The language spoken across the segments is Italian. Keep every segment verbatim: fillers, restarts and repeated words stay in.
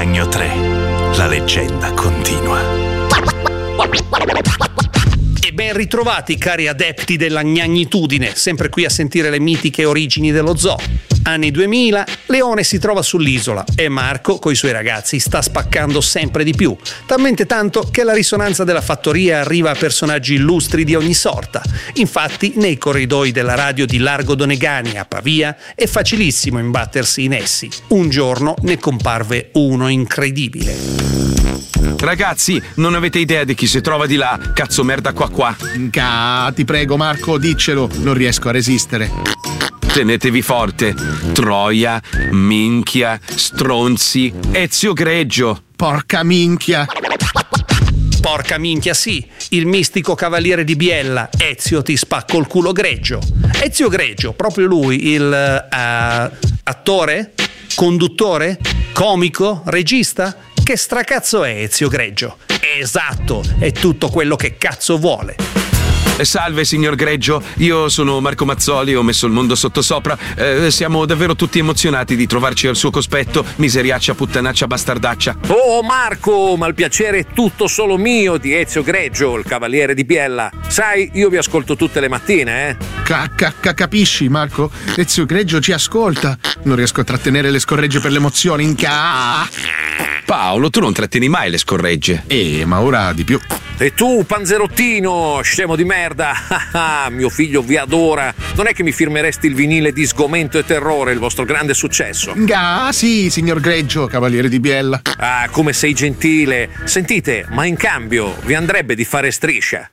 Gnagno tre, la leggenda continua. E ben ritrovati, cari adepti della gnagnitudine, sempre qui a sentire le mitiche origini dello zoo. Anni duemila, Leone si trova sull'isola e Marco, coi suoi ragazzi, sta spaccando sempre di più, talmente tanto che la risonanza della fattoria arriva a personaggi illustri di ogni sorta. Infatti, nei corridoi della radio di Largo Donegani a Pavia è facilissimo imbattersi in essi. Un giorno ne comparve uno incredibile. Ragazzi, non avete idea di chi si trova di là? Cazzo merda qua qua. Ca, ti prego Marco, diccelo, non riesco a resistere. Tenetevi forte. Troia, minchia, stronzi, Ezio Greggio. Porca minchia. Porca minchia sì, il mistico cavaliere di Biella, Ezio ti spacco il culo Greggio. Ezio Greggio, proprio lui, il uh, attore, conduttore, comico, regista? Che stracazzo è Ezio Greggio? Esatto, è tutto quello che cazzo vuole. Salve signor Greggio, io sono Marco Mazzoli, ho messo il mondo sottosopra. Eh, siamo davvero tutti emozionati di trovarci al suo cospetto, miseriaccia, puttanaccia, bastardaccia. Oh Marco, ma il piacere è tutto solo mio di Ezio Greggio, il cavaliere di Biella. Sai, io vi ascolto tutte le mattine, eh? Ca- ca- capisci Marco? Ezio Greggio ci ascolta. Non riesco a trattenere le scorregge per l'emozione. Inca. Paolo, tu non trattieni mai le scorregge. Eh, ma ora di più. E tu, panzerottino, scemo di merda, mio figlio vi adora. Non è che mi firmeresti il vinile di Sgomento e Terrore, il vostro grande successo? Ah, sì, signor Greggio, cavaliere di Biella. Ah, come sei gentile. Sentite, ma in cambio vi andrebbe di fare Striscia?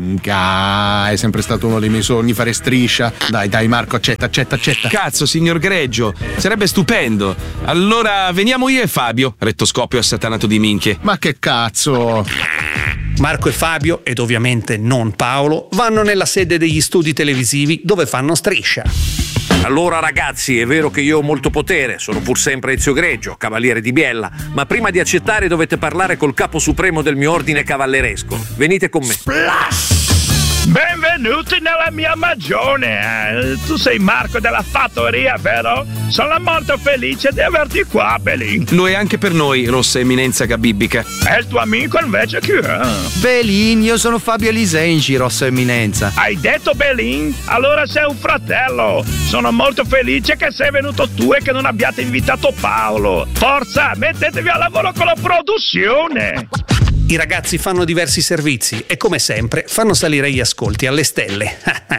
Ah, è sempre stato uno dei miei sogni fare Striscia. Dai, dai Marco, accetta, accetta, accetta. Cazzo, signor Greggio, sarebbe stupendo. Allora veniamo io e Fabio, rettoscopio assatanato di minchie. Ma che cazzo? Marco e Fabio, ed ovviamente non Paolo, vanno nella sede degli studi televisivi dove fanno Striscia. Allora ragazzi, è vero che io ho molto potere, sono pur sempre Ezio Greggio, cavaliere di Biella, ma prima di accettare dovete parlare col capo supremo del mio ordine cavalleresco. Venite con me. Splash! Benvenuti nella mia magione. Eh, tu sei Marco della fattoria, vero? Sono molto felice di averti qua, Belin. Lo è anche per noi, rossa eminenza gabibica. E il tuo amico invece chi è? Belin, io sono Fabio Lisenci, rossa eminenza. Hai detto Belin? Allora sei un fratello. Sono molto felice che sei venuto tu e che non abbiate invitato Paolo. Forza, mettetevi al lavoro con la produzione. I ragazzi fanno diversi servizi e come sempre fanno salire gli ascolti alle stelle.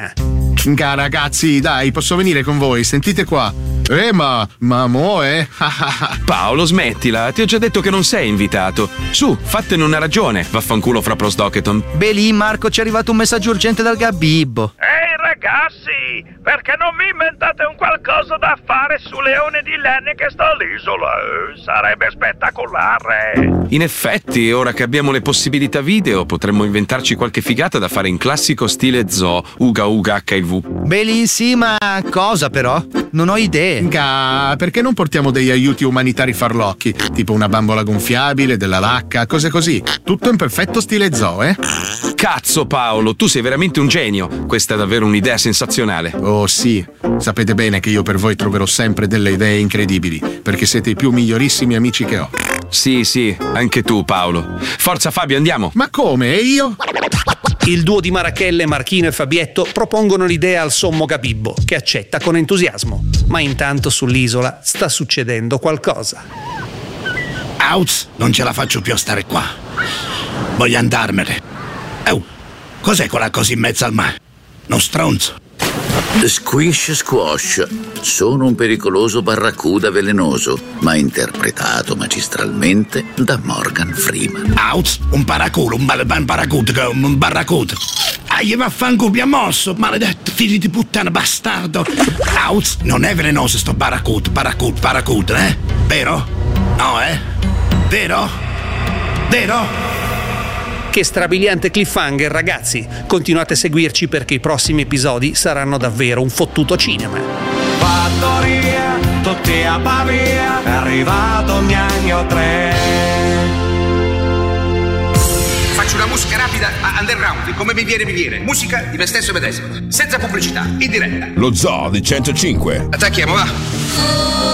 Ca ragazzi, dai, posso venire con voi? Sentite qua. Eh, ma, ma mo, eh? Paolo, smettila, ti ho già detto che non sei invitato. Su, fattene una ragione, vaffanculo fra Prosdocheton. Belin, Marco, ci è arrivato un messaggio urgente dal Gabibbo. Ehi ragazzi, perché non vi inventate un qualcosa da fare su Leone di Lenne che sta all'isola? Eh, sarebbe spettacolare. In effetti, ora che abbiamo le possibilità video, potremmo inventarci qualche figata da fare in classico stile zoo, uga uga acca i vu. Belin, sì, ma cosa però? Non ho idee. Ca, perché non portiamo degli aiuti umanitari farlocchi? Tipo una bambola gonfiabile, della lacca, cose così. Tutto in perfetto stile zoo, eh? Cazzo Paolo, tu sei veramente un genio. Questa è davvero un'idea sensazionale. Oh sì, sapete bene che io per voi troverò sempre delle idee incredibili, perché siete i più migliorissimi amici che ho. Sì, sì, anche tu Paolo. Forza Fabio, andiamo. Ma come? E io? Il duo di Marachelle, Marchino e Fabietto propongono l'idea al sommo Gabibbo, che accetta con entusiasmo. Ma intanto sull'isola sta succedendo qualcosa. Aus, non ce la faccio più a stare qua. Voglio andarmene. Oh, cos'è quella cosa in mezzo al mare? Non stronzo. Squish Squash. Sono un pericoloso barracuda velenoso, ma interpretato magistralmente da Morgan Freeman. Aus, un paraculo, un, bar- un barracuda, un barracuda. Ah, gli vaffanculo, mi ha mosso, maledetto, figli di puttana, bastardo. Aus, non è velenoso sto barracuda, barracuda, barracuda, eh? Vero? No, eh? Vero? Vero? Che strabiliante cliffhanger, ragazzi! Continuate a seguirci perché i prossimi episodi saranno davvero un fottuto cinema. Fattoria, tutti a Pavia, è arrivato Gnagno tre. Faccio una musica rapida a underground, come mi viene mi viene. Musica di me stesso medesimo, senza pubblicità, in diretta. Lo Zoo di centocinque. Attacchiamo, va!